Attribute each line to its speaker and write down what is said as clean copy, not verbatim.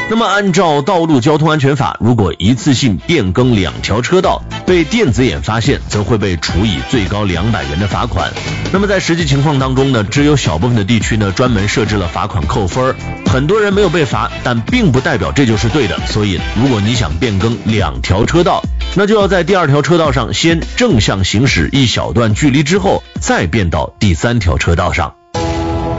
Speaker 1: 那么按照道路交通安全法，如果一次性变更2条车道，被电子眼发现，则会被处以最高200元的罚款。那么在实际情况当中呢，只有小部分的地区呢专门设置了罚款扣分，很多人没有被罚，但并不代表这就是对的。所以如果你想变更2条车道，那就要在第2条车道上先正向行驶一小段距离之后，再变到第3条车道上。